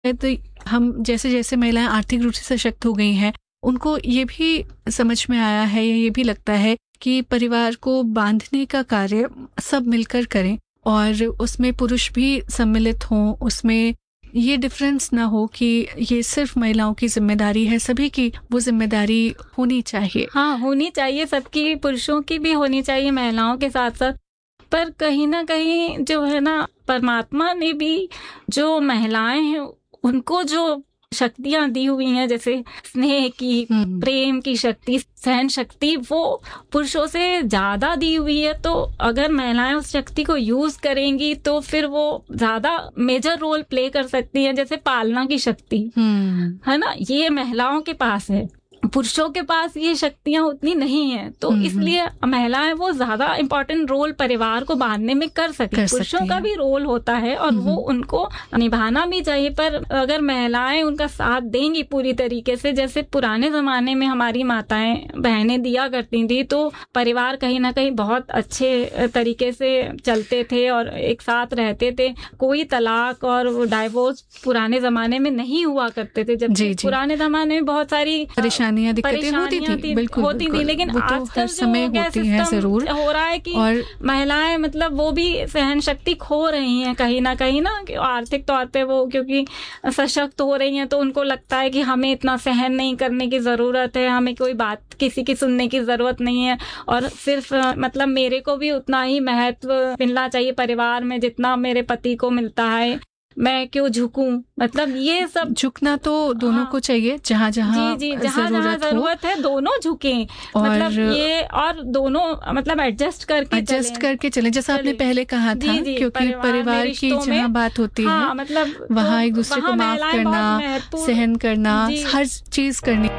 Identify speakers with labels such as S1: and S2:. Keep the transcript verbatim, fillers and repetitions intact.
S1: तो हम जैसे जैसे महिलाएं आर्थिक रूप से सशक्त हो गई हैं, उनको ये भी समझ में आया है या ये भी लगता है कि परिवार को बांधने का कार्य सब मिलकर करें और उसमें पुरुष भी सम्मिलित हों, उसमें ये डिफरेंस ना हो कि ये सिर्फ महिलाओं की जिम्मेदारी है, सभी की वो जिम्मेदारी होनी चाहिए।
S2: हाँ, होनी चाहिए, सबकी, पुरुषों की भी होनी चाहिए महिलाओं के साथ साथ। पर कहीं ना कहीं जो है ना, परमात्मा ने भी जो महिलाएं हैं उनको जो शक्तियां दी हुई हैं, जैसे स्नेह की, प्रेम की शक्ति, सहन शक्ति, वो पुरुषों से ज्यादा दी हुई है। तो अगर महिलाएं उस शक्ति को यूज करेंगी तो फिर वो ज्यादा मेजर रोल प्ले कर सकती हैं। जैसे पालना की शक्ति है ना, ये महिलाओं के पास है, पुरुषों के पास ये शक्तियां उतनी नहीं है। तो इसलिए महिलाएं वो ज्यादा इम्पोर्टेंट रोल परिवार को बांधने में कर सकती है। पुरुषों का भी रोल होता है और वो उनको निभाना भी चाहिए, पर अगर महिलाएं उनका साथ देंगी पूरी तरीके से, जैसे पुराने जमाने में हमारी माताएं बहनें दिया करती थी, तो परिवार कहीं ना कहीं बहुत अच्छे तरीके से चलते थे और एक साथ रहते थे। कोई तलाक और डाइवोर्स पुराने जमाने में नहीं हुआ करते थे, जब पुराने जमाने में बहुत सारी
S1: परेशानियां दिक्कतें होती थी, बिल्कुल
S2: होती थी, लेकिन
S1: तो
S2: आजकल
S1: समय होती है जरूर
S2: हो रहा है कि
S1: और
S2: महिलाएं मतलब वो भी सहन शक्ति खो रही हैं कहीं ना कहीं ना, आर्थिक तौर पे वो क्योंकि सशक्त हो रही हैं, तो उनको लगता है कि हमें इतना सहन नहीं करने की जरूरत है, हमें कोई बात किसी की सुनने की जरूरत नहीं है, और सिर्फ मतलब मेरे को भी उतना ही महत्व मिलना चाहिए परिवार में जितना मेरे पति को मिलता है, मैं क्यों झुकूं। मतलब ये सब
S1: झुकना तो दोनों
S2: हाँ,
S1: को चाहिए, जहाँ जहाँ
S2: जी जी जहाँ जहाँ जरूरत है दोनों झुकें, मतलब ये और दोनों मतलब एडजस्ट करके
S1: एडजस्ट करके चलें, जैसा आपने पहले कहा था,
S2: जी, जी,
S1: क्योंकि परिवार, परिवार की जहाँ बात होती
S2: हाँ,
S1: है
S2: मतलब
S1: वहाँ एक दूसरे को माफ करना, सहन करना, हर चीज करनी।